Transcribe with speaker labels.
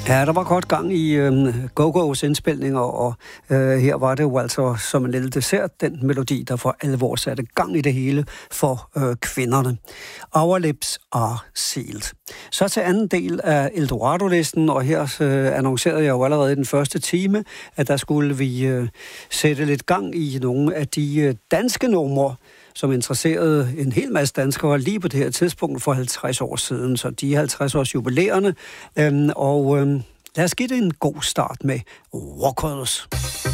Speaker 1: Ja, der var godt gang i Go-Go's indspilninger, og her var det jo altså som en lille dessert, den melodi, der for alvor satte gang i det hele for kvinderne. Our lips are sealed. Så til anden del af Eldorado-listen, og her annoncerede jeg jo allerede i den første time, at der skulle vi sætte lidt gang i nogle af de danske numre, som interesserede en hel masse danskere lige på det her tidspunkt for 50 år siden. Så de 50 års jubilæerne. Lad os give det en god start med Walkers.